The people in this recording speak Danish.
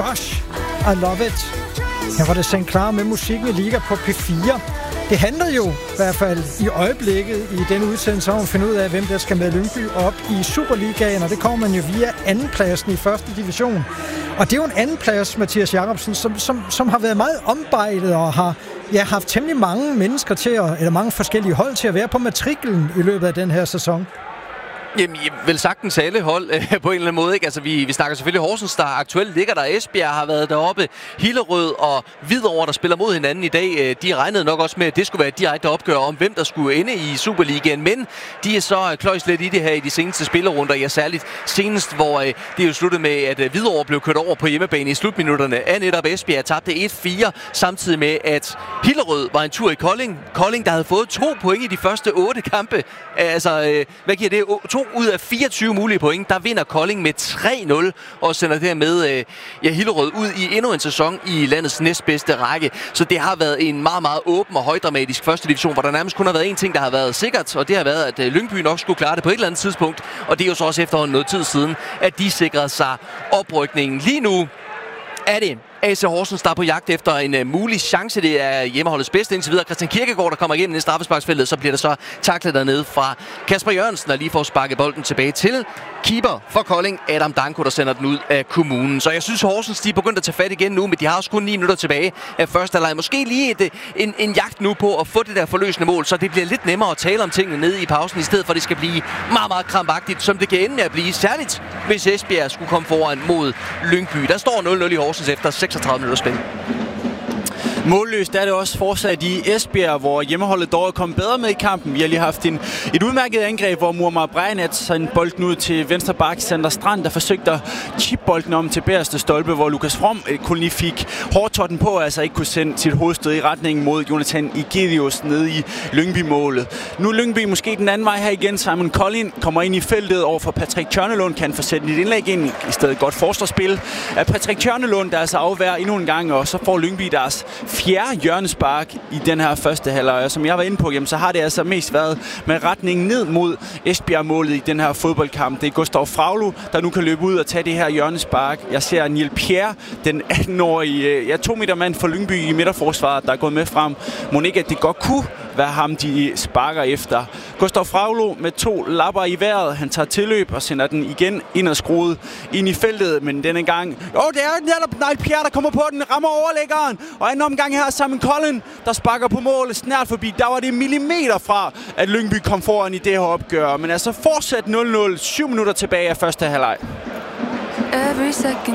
Bosch, I Love It. Her var det St. Clara med musikken i Liga på P4. Det handler jo i hvert fald i øjeblikket i den udsendelse om at finde ud af, hvem der skal med Lyngby op i Superligaen, og det kommer man jo via andenpladsen i første division. Og det er jo en andenplads, Mathias Jacobsen, som har været meget ombejlet og har haft temmelig mange mennesker til eller mange forskellige hold til at være på matriklen i løbet af den her sæson. Jamen, vel sagtens alle hold på en eller anden måde, ikke? Altså, vi snakker selvfølgelig Horsens, der aktuelt ligger der. Esbjerg har været deroppe. Hillerød og Hvidovre, der spiller mod hinanden i dag. De regnede nok også med, at det skulle være et direkte opgør om, hvem der skulle ende i Superligaen. Men de er så kløjs lidt i det her i de seneste spillerunder. Ja, særligt senest, hvor det jo sluttede med, at Hvidovre blev kørt over på hjemmebane i slutminutterne af netop Esbjerg. Tabte 1-4, samtidig med, at Hillerød var en tur i Kolding. Kolding, der havde fået 2 point i de første 8 kampe. Altså, hvad giver det? 2 ud af 24 mulige point, der vinder Kolding med 3-0 og sender dermed Hillerød ud i endnu en sæson i landets næstbedste række. Så det har været en meget, meget åben og højdramatisk første division, hvor der nærmest kun har været én ting, der har været sikkert, og det har været, at Lyngby nok skulle klare det på et eller andet tidspunkt. Og det er jo så også efterhånden noget tid siden, at de sikrede sig oprykningen. Lige nu er det AC Horsens, der er på jagt efter en mulig chance. Det er hjemmeholdets bedste indtil videre. Christian Kierkegaard, der kommer igennem i straffesparksfeltet, så bliver der så taklet dernede fra Kasper Jørgensen, der lige får sparket bolden tilbage til keeper for Kolding, Adam Danko, der sender den ud af kommunen. Så jeg synes, Horsens, de er begyndt at tage fat igen nu, men de har også kun 9 minutter tilbage af første halvleg. Måske lige en jagt nu på at få det der forløsende mål, så det bliver lidt nemmere at tale om tingene nede i pausen, i stedet for at det skal blive meget, meget krampagtigt, som det kan ende med at blive. Særligt, hvis Esbjerg skulle komme foran mod Lyngby. Der står 0-0 i Horsens efter 36 minutter spil. Målløst er det også fortsat i Esbjerg, hvor hjemmeholdet dog er kommet bedre med i kampen. Vi har lige haft et udmærket angreb, hvor Muammar Brejnat sendte bolden ud til venstre bak, Sander Strand, der forsøgte at chippe bolden om til bagerste stolpe, hvor Lukas From kun lige fik hårdtotten på, altså ikke kunne sende sit hovedstød i retning mod Jonathan Egidius nede i Lyngby-målet. Nu er Lyngby måske den anden vej her igen. Simon Collin kommer ind i feltet over for Patrick Tjørnelund, kan få sat et indlæg ind i stedet godt forsvarsspil af Patrick Tjørnelund, der altså afværger endnu en gang, og så får Lyngby deres 4. hjørnespark i den her første halvleg. Som jeg var inde på, jamen, så har det altså mest været med retning ned mod Esbjerg-målet i den her fodboldkamp. Det er Gustav Fraglo, der nu kan løbe ud og tage det her hjørnespark. Jeg ser Niel Pierre, den 18-årige 2 meter mand for Lyngby i midterforsvaret, der er gået med frem. Mon ikke, at det godt kunne være ham, de sparker efter. Gustav Fraglo med 2 lapper i vejret. Han tager tilløb og sender den igen ind og skruet ind i feltet, men denne gang... det er netop Niel Pierre, der kommer på den, rammer overlæggeren, og anden omgang her Simon Collin, der sparker på målet snart forbi. Der var det millimeter fra, at Lyngby kom foran i det her opgør. Men altså fortsat 0-0, 7 minutter tilbage af første halvleg.